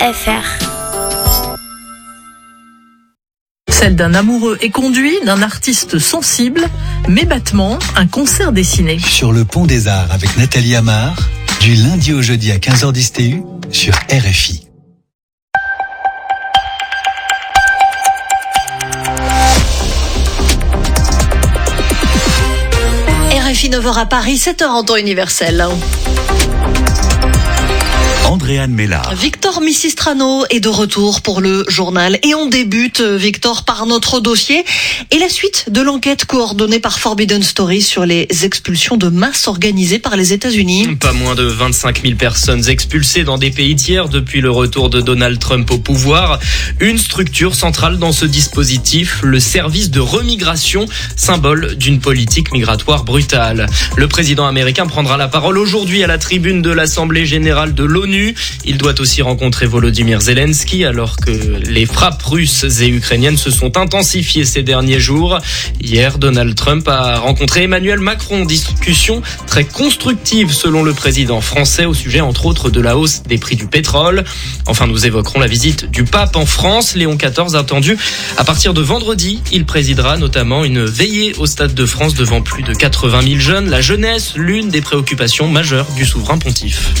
Celle d'un amoureux éconduit, d'un artiste sensible, Mes battements, un concert dessiné. Sur le Pont des Arts avec Nathalie Amar, du lundi au jeudi à 15h10 TU sur RFI. RFI 9h à Paris, 7h en temps universel. Andréane Mélard. Victor Missistrano est de retour pour le journal. Et on débute, Victor, par notre dossier et la suite de l'enquête coordonnée par Forbidden Stories sur les expulsions de masse organisées par les États-Unis. Pas moins de 25 000 personnes expulsées dans des pays tiers depuis le retour de Donald Trump au pouvoir. Une structure centrale dans ce dispositif, le service de remigration, symbole d'une politique migratoire brutale. Le président américain prendra la parole aujourd'hui à la tribune de l'Assemblée générale de l'ONU. Il doit aussi rencontrer Volodymyr Zelensky alors que les frappes russes et ukrainiennes se sont intensifiées ces derniers jours. Hier, Donald Trump a rencontré Emmanuel Macron. Discussion très constructive selon le président français au sujet entre autres de la hausse des prix du pétrole. Enfin, nous évoquerons la visite du pape en France. Léon XIV attendu à partir de vendredi. Il présidera notamment une veillée au Stade de France devant plus de 80 000 jeunes. La jeunesse, l'une des préoccupations majeures du souverain pontife.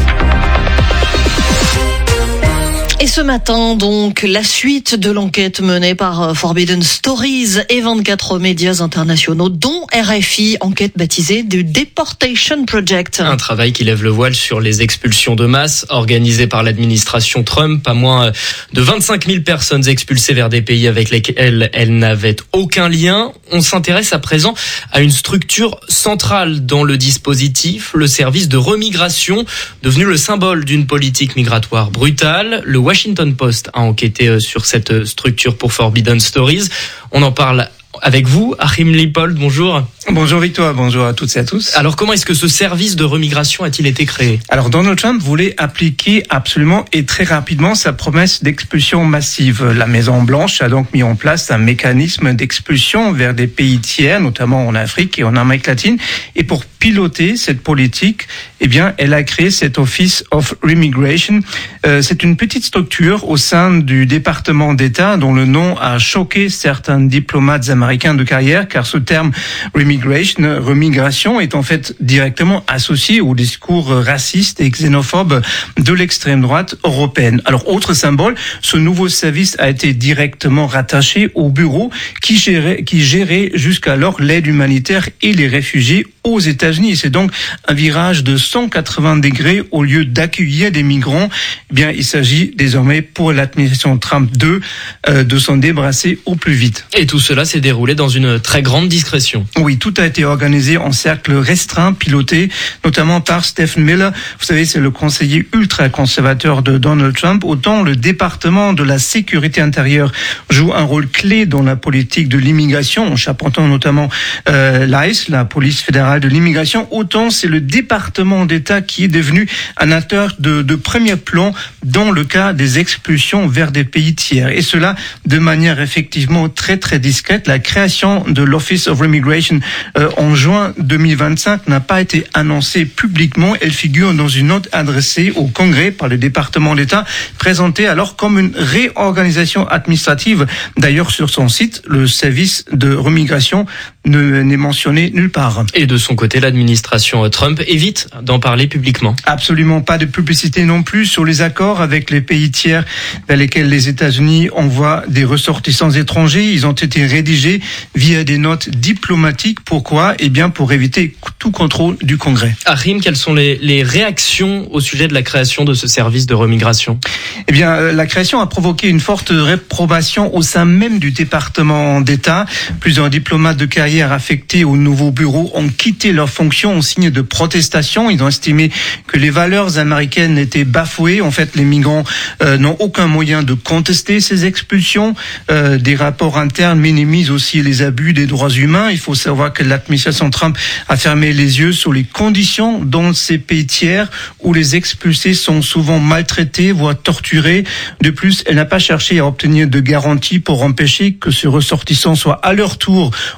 Et ce matin, donc, la suite de l'enquête menée par Forbidden Stories et 24 médias internationaux, dont RFI, enquête baptisée The Deportation Project. Un travail qui lève le voile sur les expulsions de masse organisées par l'administration Trump. Pas moins de 25 000 personnes expulsées vers des pays avec lesquels elles n'avaient aucun lien. On s'intéresse à présent à une structure centrale dans le dispositif, le service de remigration, devenu le symbole d'une politique migratoire brutale. Le Washington Post a enquêté sur cette structure pour Forbidden Stories. On en parle avec vous, Achim Lippold, bonjour. Bonjour Victor, bonjour à toutes et à tous. Alors comment est-ce que ce service de remigration a-t-il été créé ? Alors Donald Trump voulait appliquer absolument et très rapidement sa promesse d'expulsion massive. La Maison-Blanche a donc mis en place un mécanisme d'expulsion vers des pays tiers, notamment en Afrique et en Amérique latine. Et pour piloter cette politique, elle a créé cet Office of Remigration. C'est une petite structure au sein du département d'État dont le nom a choqué certains diplomates américains de carrière, car ce terme remigration est en fait directement associé au discours raciste et xénophobe de l'extrême droite européenne. Alors, autre symbole, ce nouveau service a été directement rattaché au bureau qui gérait jusqu'alors l'aide humanitaire et les réfugiés aux États-Unis. C'est donc un virage de 180 degrés. Au lieu d'accueillir des migrants, il s'agit désormais pour l'administration Trump 2 de s'en débarrasser au plus vite. Et tout cela s'est déroulé dans une très grande discrétion. Oui, tout a été organisé en cercle restreint, piloté notamment par Stephen Miller. Vous savez, c'est le conseiller ultra-conservateur de Donald Trump. Autant le département de la sécurité intérieure joue un rôle clé dans la politique de l'immigration, en chapeautant notamment l'ICE, la police fédérale de l'immigration, autant c'est le département d'État qui est devenu un acteur de premier plan dans le cas des expulsions vers des pays tiers. Et cela de manière effectivement très très discrète. La création de l'Office of Remigration en juin 2025 n'a pas été annoncée publiquement. Elle figure dans une note adressée au Congrès par le département d'État, présentée alors comme une réorganisation administrative. D'ailleurs, sur son site, le service de remigration n'est mentionné nulle part. Et de son côté, l'administration Trump évite d'en parler publiquement. Absolument pas de publicité non plus sur les accords avec les pays tiers vers lesquels les États-Unis envoient des ressortissants étrangers. Ils ont été rédigés via des notes diplomatiques. Pourquoi ? Pour éviter tout contrôle du Congrès. Achim, quelles sont les réactions au sujet de la création de ce service de remigration ? La création a provoqué une forte réprobation au sein même du département d'État. Plusieurs diplomates de carrière affectés au nouveau bureau ont quitté leurs fonctions en signe de protestation. Ils ont estimé que les valeurs américaines étaient bafouées. En fait, les migrants n'ont aucun moyen de contester ces expulsions. Des rapports internes minimisent aussi les abus des droits humains. Il faut savoir que l'administration Trump a fermé les yeux sur les conditions dans ces pays tiers où les expulsés sont souvent maltraités, voire torturés. De plus, elle n'a pas cherché à obtenir de garanties pour empêcher que ces ressortissants soient à leur tour renvoyés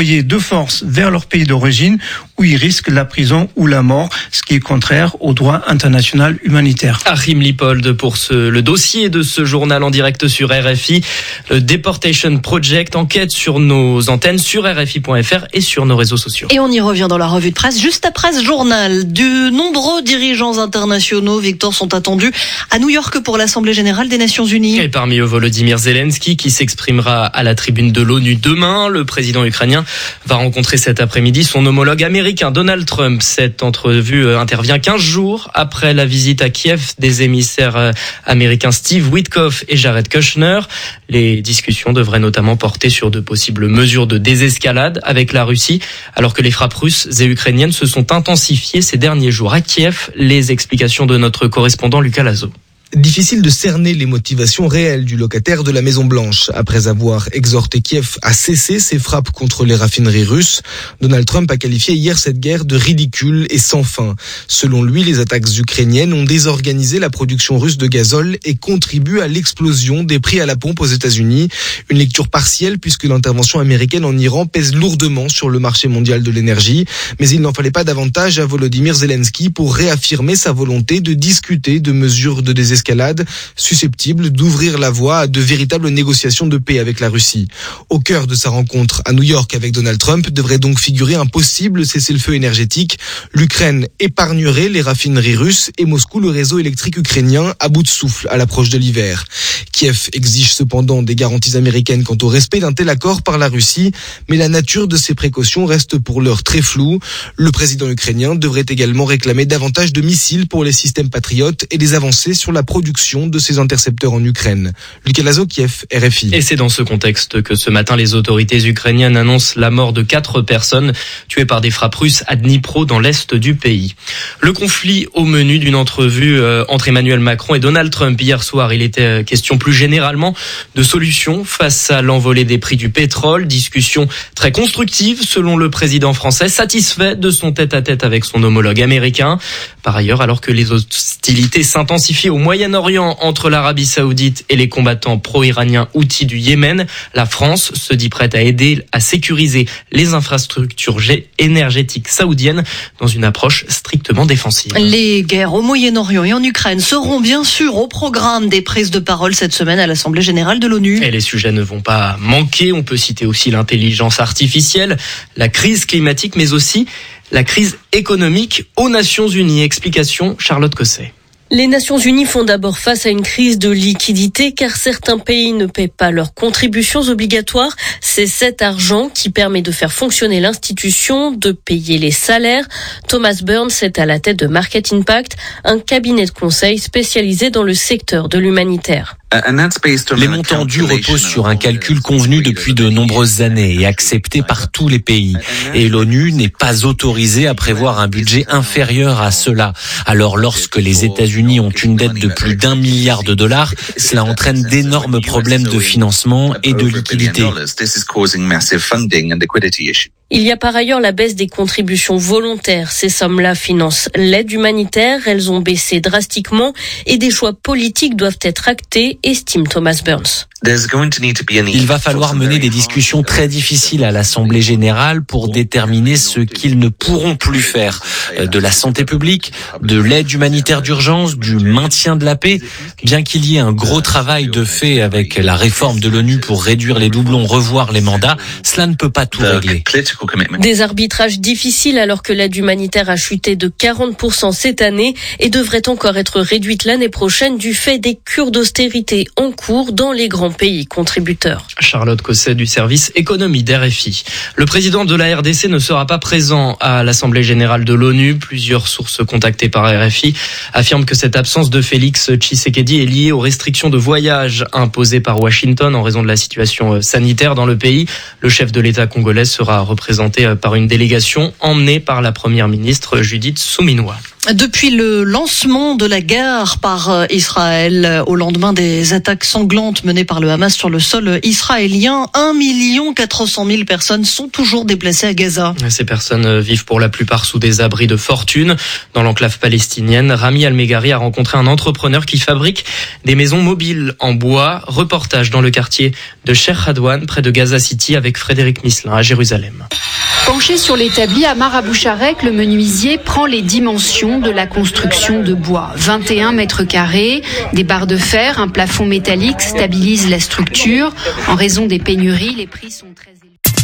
renvoyés de force vers leur pays d'origine où ils risquent la prison ou la mort, ce qui est contraire au droit international humanitaire. Achim Lippold pour le dossier de ce journal en direct sur RFI. Le Deportation Project enquête sur nos antennes sur RFI.fr et sur nos réseaux sociaux. Et on y revient dans la revue de presse. Juste après ce journal, de nombreux dirigeants internationaux, Victor, sont attendus à New York pour l'Assemblée générale des Nations Unies. Et parmi eux, Volodymyr Zelensky qui s'exprimera à la tribune de l'ONU demain. Le président ukrainien va rencontrer cet après-midi son homologue américain Donald Trump. Cette entrevue intervient 15 jours après la visite à Kiev des émissaires américains Steve Witkoff et Jared Kushner. Les discussions devraient notamment porter sur de possibles mesures de désescalade avec la Russie, alors que les frappes russes et ukrainiennes se sont intensifiées ces derniers jours à Kiev. Les explications de notre correspondant Lucas Lazo. Difficile de cerner les motivations réelles du locataire de la Maison-Blanche. Après avoir exhorté Kiev à cesser ses frappes contre les raffineries russes, Donald Trump a qualifié hier cette guerre de ridicule et sans fin. Selon lui, les attaques ukrainiennes ont désorganisé la production russe de gazole et contribuent à l'explosion des prix à la pompe aux États-Unis. Une lecture partielle puisque l'intervention américaine en Iran pèse lourdement sur le marché mondial de l'énergie. Mais il n'en fallait pas davantage à Volodymyr Zelensky pour réaffirmer sa volonté de discuter de mesures de désescalade susceptibles d'ouvrir la voie à de véritables négociations de paix avec la Russie. Au cœur de sa rencontre à New York avec Donald Trump devrait donc figurer un possible cessez-le-feu énergétique. L'Ukraine épargnerait les raffineries russes et Moscou le réseau électrique ukrainien à bout de souffle à l'approche de l'hiver. Kiev exige cependant des garanties américaines quant au respect d'un tel accord par la Russie, mais la nature de ces précautions reste pour l'heure très floue. Le président ukrainien devrait également réclamer davantage de missiles pour les systèmes patriotes et des avancées sur la production de ces intercepteurs en Ukraine. Lucas Lazo, Kiev, RFI. Et c'est dans ce contexte que ce matin, les autorités ukrainiennes annoncent la mort de 4 personnes tuées par des frappes russes à Dnipro, dans l'est du pays. Le conflit au menu d'une entrevue entre Emmanuel Macron et Donald Trump hier soir. Il était question plus généralement de solutions face à l'envolée des prix du pétrole. Discussion très constructive selon le président français, satisfait de son tête-à-tête avec son homologue américain. Par ailleurs, alors que les hostilités s'intensifient au Moyen-Orient entre l'Arabie Saoudite et les combattants pro-iraniens houthis du Yémen, la France se dit prête à aider à sécuriser les infrastructures énergétiques saoudiennes dans une approche strictement défensive. Les guerres au Moyen-Orient et en Ukraine seront bien sûr au programme des prises de parole cette semaine à l'Assemblée générale de l'ONU. Et les sujets ne vont pas manquer. On peut citer aussi l'intelligence artificielle, la crise climatique, mais aussi la crise économique aux Nations Unies. Explication Charlotte Cosset. Les Nations Unies font d'abord face à une crise de liquidité car certains pays ne paient pas leurs contributions obligatoires. C'est cet argent qui permet de faire fonctionner l'institution, de payer les salaires. Thomas Burns est à la tête de Market Impact, un cabinet de conseil spécialisé dans le secteur de l'humanitaire. Les montants dus reposent sur un calcul convenu depuis de nombreuses années et accepté par tous les pays. Et l'ONU n'est pas autorisée à prévoir un budget inférieur à cela. Alors lorsque les États-Unis ont une dette de plus d'1 milliard de dollars, cela entraîne d'énormes problèmes de financement et de liquidité. Il y a par ailleurs la baisse des contributions volontaires. Ces sommes-là financent l'aide humanitaire. Elles ont baissé drastiquement et des choix politiques doivent être actés, estime Thomas Burns. Il va falloir mener des discussions très difficiles à l'Assemblée générale pour déterminer ce qu'ils ne pourront plus faire. De la santé publique, de l'aide humanitaire d'urgence, du maintien de la paix. Bien qu'il y ait un gros travail de fait avec la réforme de l'ONU pour réduire les doublons, revoir les mandats, cela ne peut pas tout régler. Des arbitrages difficiles alors que l'aide humanitaire a chuté de 40% cette année et devrait encore être réduite l'année prochaine du fait des cures d'austérité en cours dans les grands pays contributeurs. Charlotte Cosset du service économie d'RFI. Le président de la RDC ne sera pas présent à l'Assemblée générale de l'ONU. Plusieurs sources contactées par RFI affirment que cette absence de Félix Tshisekedi est liée aux restrictions de voyage imposées par Washington en raison de la situation sanitaire dans le pays. Le chef de l'État congolais sera représenté par une délégation emmenée par la première ministre Judith Suminwa. Depuis le lancement de la guerre par Israël au lendemain des attaques sanglantes menées par le Hamas sur le sol israélien, 1 400 000 personnes sont toujours déplacées à Gaza. Ces personnes vivent pour la plupart sous des abris de fortune. Dans l'enclave palestinienne, Rami Al-Meghari a rencontré un entrepreneur qui fabrique des maisons mobiles en bois. Reportage dans le quartier de Sheikh Radwan, près de Gaza City, avec Frédéric Misselin à Jérusalem. Penché sur l'établi à Maraboucharek, le menuisier prend les dimensions de la construction de bois. 21 mètres carrés, des barres de fer, un plafond métallique stabilisent la structure. En raison des pénuries, les prix sont très élevés.